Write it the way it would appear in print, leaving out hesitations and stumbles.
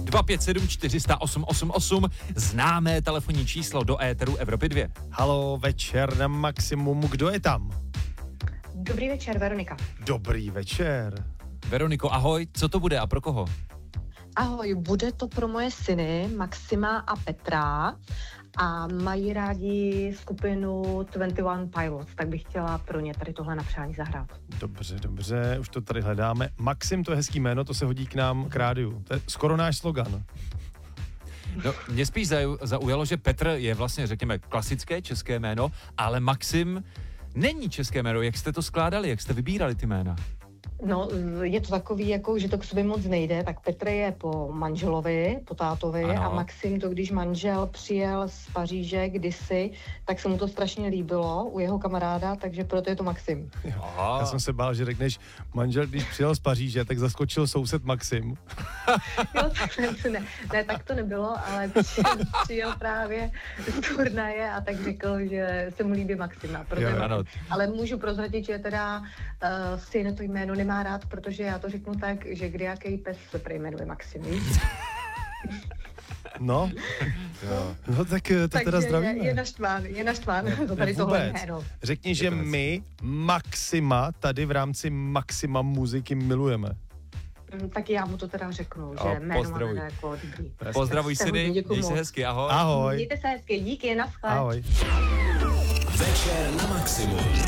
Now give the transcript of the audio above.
257 400 888, známé telefonní číslo do éteru Evropy 2. Halo, večer na Maximum, kdo je tam? Dobrý večer, Veronika. Dobrý večer. Veroniko, ahoj, co to bude a pro koho? Ahoj, bude to pro moje syny Maxima a Petra a mají rádi skupinu 21 Pilots, tak bych chtěla pro ně tady tohle na přání zahrát. Dobře, už to tady hledáme. Maxim, to je hezký jméno, to se hodí k nám k rádiu. To je skoro náš slogan. No, mě spíš zaujalo, že Petr je vlastně, řekněme, klasické české jméno, ale Maxim není české jméno. Jak jste to skládali, jak jste vybírali ty jména? No, je to takový, jako, že to k sobě moc nejde, tak Petr je po manželovi, po tátovi, ano. A Maxim to, když manžel přijel z Paříže kdysi, tak se mu to strašně líbilo u jeho kamaráda, takže proto je to Maxim. Aha. Já jsem se bál, že řekneš, manžel, když přijel z Paříže, tak zaskočil soused Maxim. Jo, ne, tak to nebylo, ale přijel právě z turnaje a tak řekl, že se mu líbí Maxima. Ano. Ale můžu prozradit, že teda stejné to jméno nemá rád, protože já to řeknu tak, že kdejaký pes se prejmenuje Maxim, víš? No, tak to teda zdravíme. Je naštván to tady tohle jméno. Řekni, že my Maxima tady v rámci Maxima muziky milujeme. Tak já mu to teda řeknu, že jméno máme jako dobrý. Pozdravuj syny, měj se hezky, ahoj. Ahoj. Mějte se hezky, díky, naschle. Ahoj. Večer na Maximum.